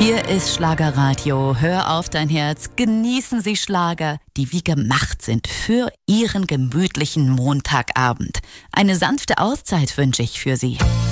Hier ist Schlagerradio. Hör auf dein Herz. Genießen Sie Schlager, die wie gemacht sind für Ihren gemütlichen Montagabend. Eine sanfte Auszeit wünsche ich für Sie.